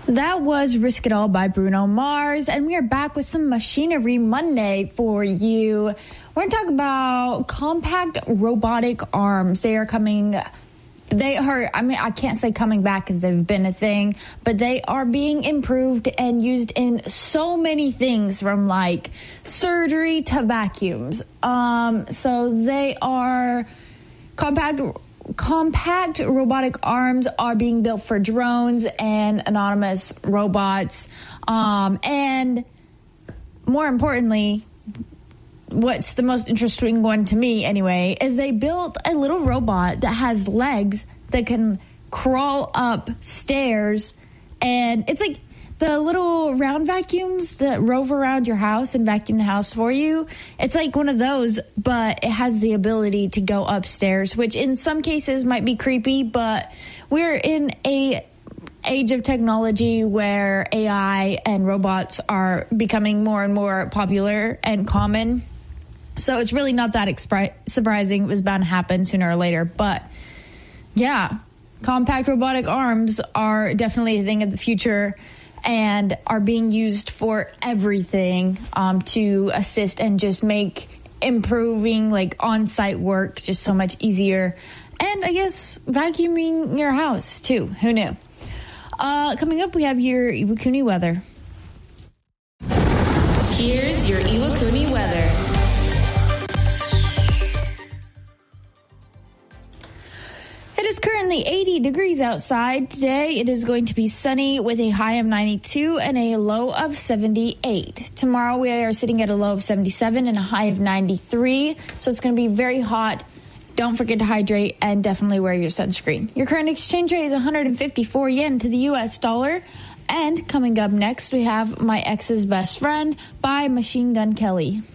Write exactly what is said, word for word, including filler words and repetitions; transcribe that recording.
That was Risk It All by Bruno Mars, and we are back with some Machinery Monday for you. We're going to talk about compact robotic arms. They are coming, they are, I mean, I can't say coming back because they've been a thing, but they are being improved and used in so many things, from like surgery to vacuums. Um, so they are compact Compact robotic arms are being built for drones and autonomous robots. Um, and more importantly, what's the most interesting one to me anyway, is they built a little robot that has legs that can crawl up stairs. And it's like the little round vacuums that rove around your house and vacuum the house for you. It's like one of those, but it has the ability to go upstairs, which in some cases might be creepy, but we're in a age of technology where A I and robots are becoming more and more popular and common. So it's really not that expri- surprising. It was bound to happen sooner or later. But yeah, compact robotic arms are definitely a thing of the future, and are being used for everything um, to assist and just make improving like on-site work just so much easier. And I guess vacuuming your house too. Who knew? Uh, coming up, we have your Iwakuni weather. Here's your Iwakuni weather. It is currently eighty degrees outside. Today it is going to be sunny with a high of ninety-two and a low of seventy-eight. Tomorrow we are sitting at a low of seventy-seven and a high of ninety-three. So it's going to be very hot. Don't forget to hydrate and definitely wear your sunscreen. Your current exchange rate is one hundred fifty-four yen to the U S dollar. And coming up next, we have My Ex's Best Friend by Machine Gun Kelly.